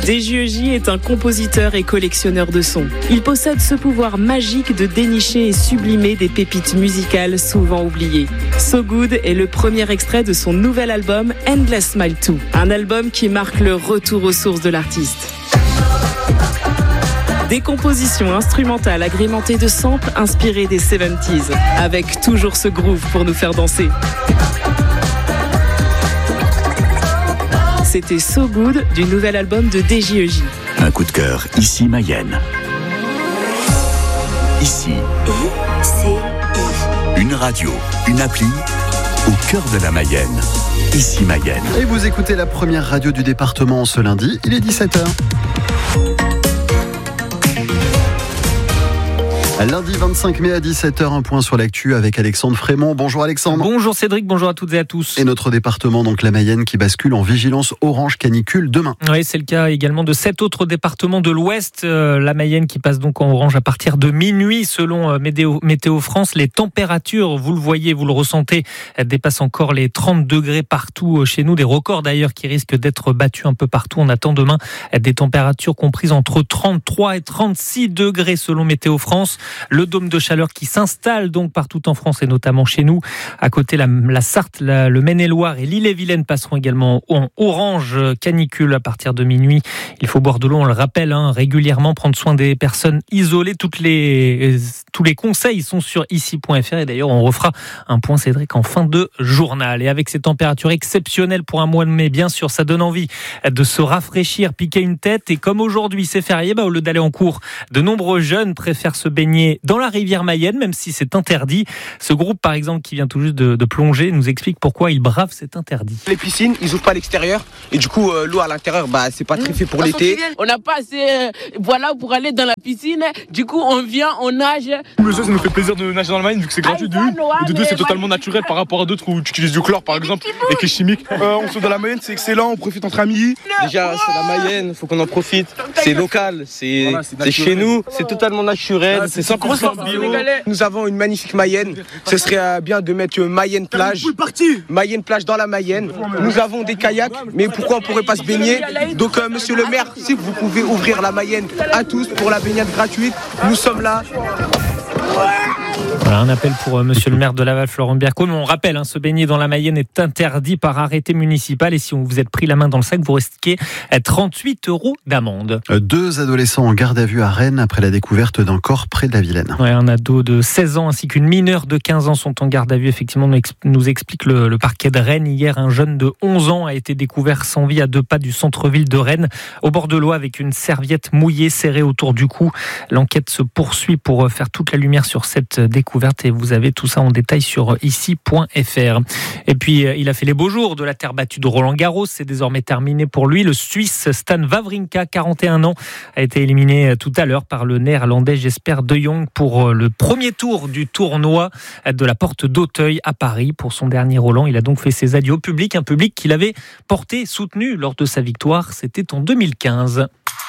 DJEJ est un compositeur et collectionneur de sons. Il possède ce pouvoir magique de dénicher et sublimer des pépites musicales souvent oubliées. So Good est le premier extrait de son nouvel album Endless Smile 2, un album qui marque le retour aux sources de l'artiste. Des compositions instrumentales agrémentées de samples inspirés des 70s, avec toujours ce groove pour nous faire danser. C'était So Good du nouvel album de DJEJ. Un coup de cœur, ici Mayenne. Ici, une radio, une appli, au cœur de la Mayenne. Ici Mayenne. Et vous écoutez la première radio du département ce lundi, il est 17h. Lundi 25 mai à 17h, un point sur l'actu avec Alexandre Frémont. Bonjour Alexandre. Bonjour Cédric, bonjour à toutes et à tous. Et notre département, donc la Mayenne, qui bascule en vigilance orange canicule demain. Oui, c'est le cas également de 7 autres départements de l'Ouest. La Mayenne qui passe donc en orange à partir de minuit selon Météo France. Les températures, vous le voyez, vous le ressentez, dépassent encore les 30 degrés partout chez nous. Des records d'ailleurs qui risquent d'être battus un peu partout. On attend demain des températures comprises entre 33 et 36 degrés selon Météo France. Le dôme de chaleur qui s'installe donc partout en France et notamment chez nous. À côté, la Sarthe, le Maine-et-Loire et l'Ille-et-Vilaine passeront également en orange canicule à partir de minuit. Il faut boire de l'eau, on le rappelle, régulièrement, prendre soin des personnes isolées. Tous les conseils sont sur ici.fr et d'ailleurs on refera un point Cédric en fin de journal. Et avec ces températures exceptionnelles pour un mois de mai, bien sûr, ça donne envie de se rafraîchir, piquer une tête. Et comme aujourd'hui c'est férié, au lieu d'aller en cours, de nombreux jeunes préfèrent se baigner dans la rivière Mayenne, même si c'est interdit. Ce groupe, par exemple, qui vient tout juste de plonger, nous explique pourquoi il brave cet interdit. Les piscines, ils ouvrent pas à l'extérieur et du coup, l'eau à l'intérieur, c'est pas très fait pour l'été. On n'a pas assez, pour aller dans la piscine. Du coup, on vient, on nage. Le jeu, ça nous fait plaisir de nager dans la Mayenne vu que c'est gratuit de une. Et de deux, c'est totalement naturel par rapport à d'autres où tu utilises du chlore, par exemple, et qui est chimique. On saute dans la Mayenne, c'est excellent, on profite entre amis. Déjà, c'est la Mayenne, faut qu'on en profite. C'est local, c'est chez nous, c'est totalement naturel, c'est 100% bio. Nous avons une magnifique Mayenne. Ce serait bien de mettre Mayenne plage. Mayenne plage dans la Mayenne. Nous avons des kayaks, mais pourquoi on pourrait pas se baigner? Donc, monsieur le maire, si vous pouvez ouvrir la Mayenne à tous pour la baignade gratuite, nous sommes là. Voilà, un appel pour monsieur le maire de Laval, Florent Berco. On rappelle, se baigner dans la Mayenne est interdit par arrêté municipal et si on vous êtes pris la main dans le sac, vous risquez 38 € d'amende. 2 adolescents en garde à vue à Rennes après la découverte d'un corps près de la Vilaine. Ouais, un ado de 16 ans ainsi qu'une mineure de 15 ans sont en garde à vue. Effectivement, nous explique le parquet de Rennes. Hier, un jeune de 11 ans a été découvert sans vie à 2 pas du centre-ville de Rennes, au bord de l'eau avec une serviette mouillée serrée autour du cou. L'enquête se poursuit pour faire toute la lumière sur cette découverte et vous avez tout ça en détail sur ici.fr. Et puis il a fait les beaux jours de la terre battue de Roland-Garros, c'est désormais terminé pour lui. Le Suisse Stan Wawrinka, 41 ans, a été éliminé tout à l'heure par le Néerlandais Jesper de Jong pour le premier tour du tournoi de la Porte d'Auteuil à Paris. Pour son dernier Roland, il a donc fait ses adieux au public, un public qu'il avait porté, soutenu lors de sa victoire, c'était en 2015.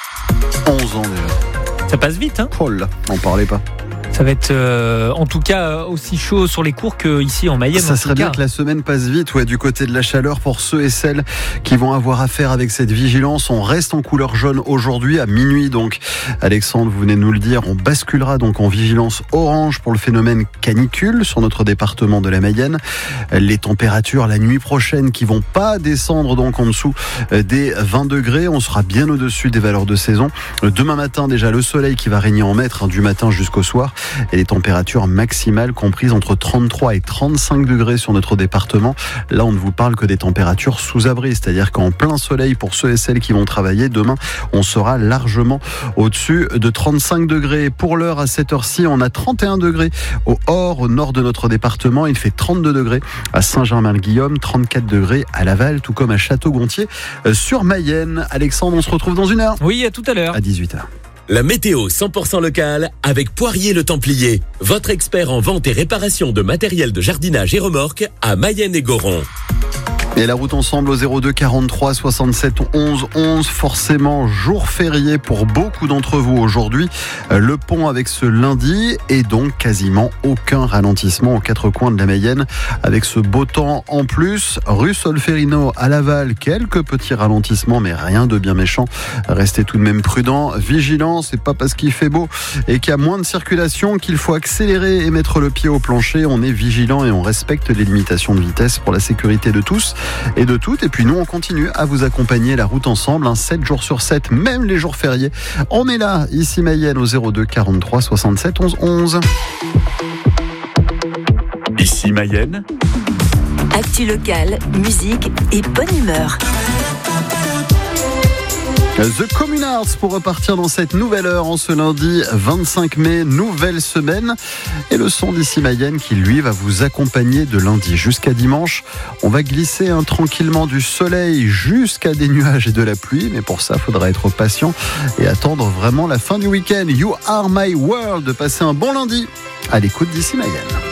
11 ans déjà. Ça passe vite, Oh là, n'en parlez pas. Ça va être en tout cas aussi chaud sur les cours qu'ici en Mayenne. Ça serait bien que la semaine passe vite, du côté de la chaleur pour ceux et celles qui vont avoir affaire avec cette vigilance. On reste en couleur jaune aujourd'hui à minuit donc. Alexandre, vous venez de nous le dire, on basculera donc en vigilance orange pour le phénomène canicule sur notre département de la Mayenne. Les températures la nuit prochaine qui vont pas descendre donc en dessous des 20 degrés. On sera bien au-dessus des valeurs de saison. Demain matin déjà le soleil qui va régner en maître du matin jusqu'au soir. Et les températures maximales comprises entre 33 et 35 degrés sur notre département. Là, on ne vous parle que des températures sous abri, c'est-à-dire qu'en plein soleil, pour ceux et celles qui vont travailler, demain, on sera largement au-dessus de 35 degrés. Pour l'heure, à cette heure-ci, on a 31 degrés au nord de notre département. Il fait 32 degrés à Saint-Germain-le-Guillaume, 34 degrés à Laval, tout comme à Château-Gontier sur Mayenne. Alexandre, on se retrouve dans une heure. Oui, à tout à l'heure. À 18h. La météo 100% locale avec Poirier le Templier, votre expert en vente et réparation de matériel de jardinage et remorques à Mayenne et Goron. Et la route ensemble au 02 43 67 11 11. Forcément, jour férié pour beaucoup d'entre vous aujourd'hui. Le pont avec ce lundi et donc quasiment aucun ralentissement aux quatre coins de la Mayenne avec ce beau temps en plus. Rue Solferino à Laval, quelques petits ralentissements mais rien de bien méchant. Restez tout de même prudents, vigilants, c'est pas parce qu'il fait beau et qu'il y a moins de circulation qu'il faut accélérer et mettre le pied au plancher. On est vigilant et on respecte les limitations de vitesse pour la sécurité de tous et de toutes. Et puis nous, on continue à vous accompagner la route ensemble, 7 jours sur 7, même les jours fériés. On est là, ici Mayenne, au 02 43 67 11 11. Ici Mayenne. Actu locale, musique et bonne humeur. The Communards pour repartir dans cette nouvelle heure en ce lundi 25 mai, nouvelle semaine. Et le son d'Ici Mayenne qui lui va vous accompagner de lundi jusqu'à dimanche. On va glisser tranquillement du soleil jusqu'à des nuages et de la pluie. Mais pour ça, il faudra être patient et attendre vraiment la fin du week-end. You are my world. Passez un bon lundi à l'écoute d'Ici Mayenne.